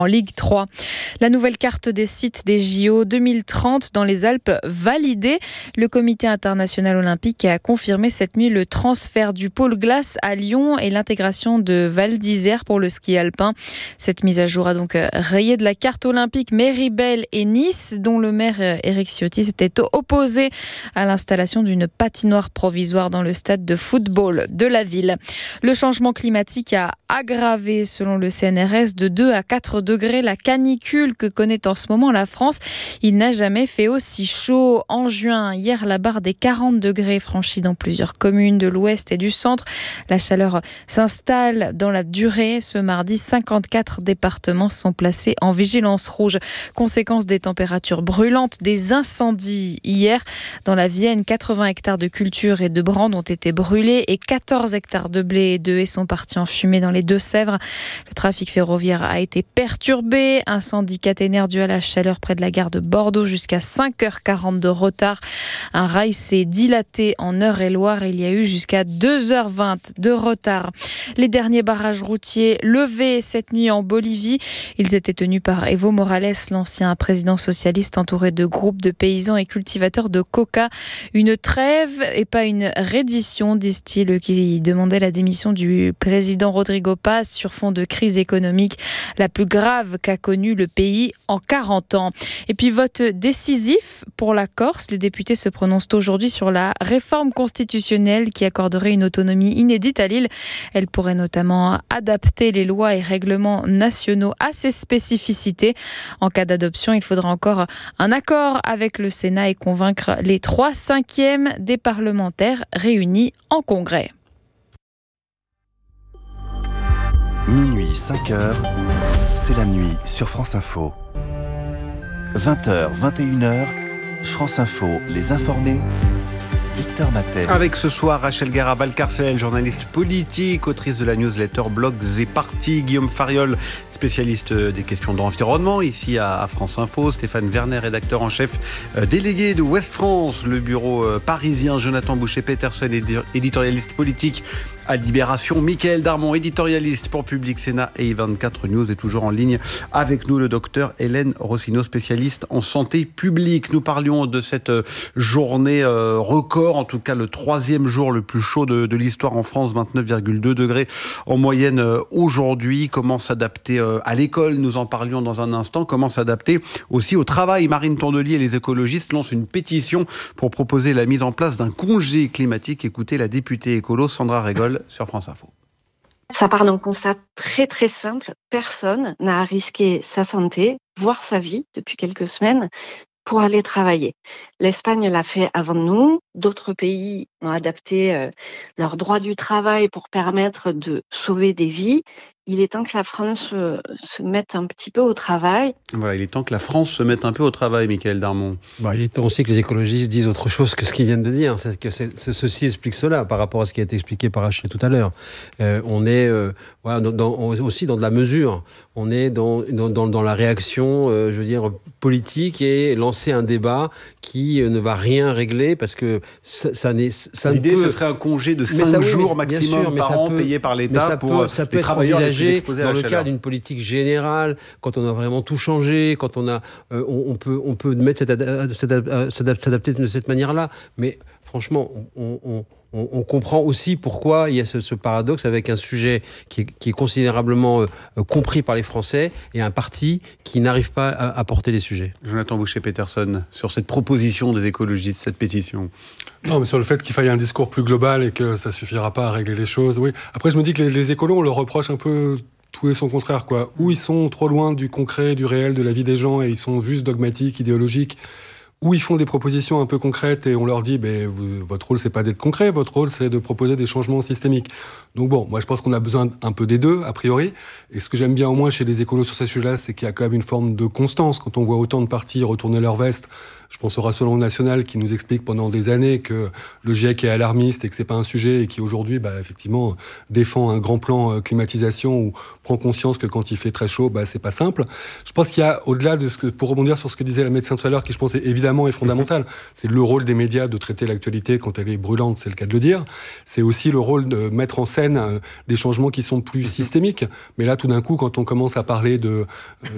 En Ligue 3, la nouvelle carte des sites des JO 2030 dans les Alpes validée. Le comité international olympique a confirmé cette nuit le transfert du pôle glace à Lyon et l'intégration de Val d'Isère pour le ski alpin. Cette mise à jour a donc rayé de la carte olympique Méribel et Nice, dont le maire Éric Ciotti s'était opposé à l'installation d'une patinoire provisoire dans le stade de football de la ville. Le changement climatique a aggravé, selon le CNRS, de 2 à 4 degrés la canicule que connaît en ce moment la France. Il n'a jamais fait aussi chaud. En juin, hier, la barre des 40 degrés franchie dans plusieurs communes de l'ouest et du centre. La chaleur s'installe dans la durée. Ce mardi, 54 départements sont placés en vigilance rouge. Conséquence des températures brûlantes, des incendies hier. Dans la Vienne, 80 hectares de cultures et de brandes ont été brûlés et 14 hectares de blé et de haies sont partis en fumée dans les Deux-Sèvres. Le trafic ferroviaire a été perturbé. Incendie caténaire dû à la chaleur près de la gare de Bordeaux, jusqu'à 5h40 de retard. Un rail s'est dilaté en Eure-et-Loir. Il y a eu jusqu'à 2h20 de retard. Les derniers barrages routiers levés cette nuit en Bolivie. Ils étaient tenus par Evo Morales, l'ancien président socialiste entouré de groupes de paysans et cultivateurs de coca. Une trêve et pas une reddition, disent-ils, qui demandait la démission du président Rodrigo Paz sur fond de crise économique, la plus grave qu'a connue le pays en 40 ans. Et puis vote décisif pour la Corse. Les députés se prononcent aujourd'hui sur la réforme constitutionnelle qui accorderait une autonomie inédite à l'île. Elle pourrait notamment adapter les lois et règlements nationaux à ses spécificités. En cas d'adoption, il faudra encore un accord avec le Sénat et convaincre les 3/5 des parlementaires réunis en congrès. Minuit, 5h, c'est la nuit sur France Info. 20h, 21h, France Info, les informés. Victor Matel. Avec ce soir Rachel Garabal-Carcel, journaliste politique, autrice de la newsletter Blogs et Partis, Guillaume Fariol, spécialiste des questions d'environnement ici à France Info, Stéphane Werner, rédacteur en chef délégué de Ouest France, le bureau parisien, Jonathan Boucher-Peterson, éditorialiste politique à Libération, Mickaël Darmon, éditorialiste pour Public Sénat et I24 News, est toujours en ligne avec nous le docteur Hélène Rossignol, spécialiste en santé publique. Nous parlions de cette journée record, en tout cas le 3e jour le plus chaud de l'histoire en France, 29,2 degrés en moyenne aujourd'hui. Comment s'adapter à l'école, nous en parlions dans un instant. Comment s'adapter aussi au travail. Marine Tondelier et les écologistes lancent une pétition pour proposer la mise en place d'un congé climatique. Écoutez la députée écolo Sandra Régol sur France Info. Ça part d'un constat très très simple. Personne n'a à risquer sa santé, voire sa vie, depuis quelques semaines, pour aller travailler. L'Espagne l'a fait avant nous. D'autres pays ont adapté leur droit du travail pour permettre de sauver des vies. Il est temps que la France se mette un petit peu au travail. Voilà, il est temps que la France se mette un peu au travail, Mickaël Darmon. Il est temps aussi que les écologistes disent autre chose que ce qu'ils viennent de dire. Ceci explique cela par rapport à ce qui a été expliqué par Rachel tout à l'heure. On est aussi dans de la mesure. On est dans la réaction, politique, et lancer un débat qui ne va rien régler parce que L'idée, ce serait un congé de 5 jours maximum par an payé par l'État pour les travailleurs les plus exposés à la chaleur. Dans le cadre d'une politique générale, quand on a vraiment tout changé, quand on peut s'adapter de cette manière-là. Mais franchement, on comprend aussi pourquoi il y a ce paradoxe avec un sujet qui est considérablement compris par les Français et un parti qui n'arrive pas à porter les sujets. Jonathan Boucher-Peterson, sur cette proposition des écologistes, cette pétition. Non, mais sur le fait qu'il faille un discours plus global et que ça suffira pas à régler les choses, oui. Après, je me dis que les écolos, on leur reproche un peu tout et son contraire, quoi. Ou ils sont trop loin du concret, du réel, de la vie des gens, et ils sont juste dogmatiques, idéologiques. Ou ils font des propositions un peu concrètes et on leur dit votre rôle c'est pas d'être concret, votre rôle c'est de proposer des changements systémiques. Donc bon, moi je pense qu'on a besoin un peu des deux a priori. Et ce que j'aime bien au moins chez les écolos sur ce sujet-là, c'est qu'il y a quand même une forme de constance. Quand on voit autant de partis retourner leur veste, je pense au Rassemblement national qui nous explique pendant des années que le GIEC est alarmiste et que c'est pas un sujet, et qui aujourd'hui effectivement défend un grand plan climatisation ou prend conscience que quand il fait très chaud, c'est pas simple. Je pense qu'il y a, au-delà de pour rebondir sur ce que disait la médecin tout à l'heure, qui je pense est évidemment est fondamental, c'est le rôle des médias de traiter l'actualité quand elle est brûlante, c'est le cas de le dire. C'est aussi le rôle de mettre en scène des changements qui sont plus systémiques. Mais là, tout d'un coup, quand on commence à parler